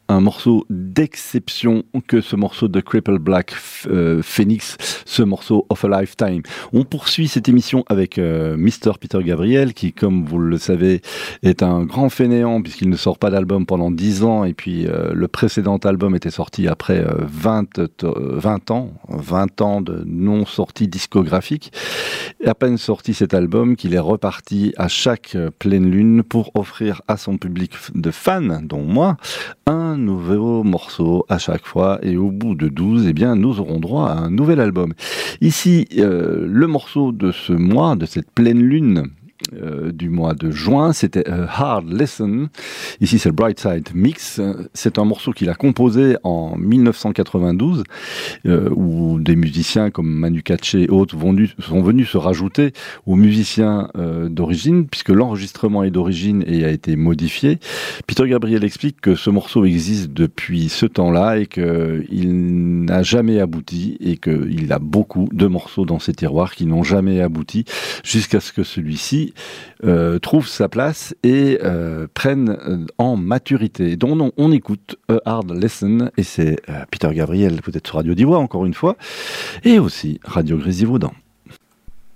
un morceau d'exception que ce morceau de Cripple Black Phoenix, ce morceau of a Lifetime. On poursuit cette émission avec Mr. Peter Gabriel qui, comme vous le savez, est un grand fainéant puisqu'il ne sort pas d'album pendant 10 ans et puis le précédent album était sorti après 20 ans de non-sortie discographique. Et à peine sorti cet album qu'il est reparti à chaque pleine lune pour offrir à son public de fans, dont moi, un nouveau morceau à chaque fois, et au bout de 12, eh bien, nous aurons droit à un nouvel album. Ici, le morceau de ce mois, de cette pleine lune, du mois de juin, c'était Hard Lesson. Ici, c'est le Brightside Mix. C'est un morceau qu'il a composé en 1992, où des musiciens comme Manu Katché et autres sont venus se rajouter aux musiciens d'origine, puisque l'enregistrement est d'origine et a été modifié. Peter Gabriel explique que ce morceau existe depuis ce temps-là et qu'il n'a jamais abouti et qu'il a beaucoup de morceaux dans ses tiroirs qui n'ont jamais abouti jusqu'à ce que celui-ci trouve sa place et prenne en maturité. Donc on écoute Hard Lesson et c'est Peter Gabriel, peut-être sur Radio Divois encore une fois, et aussi Radio Grésivaudan.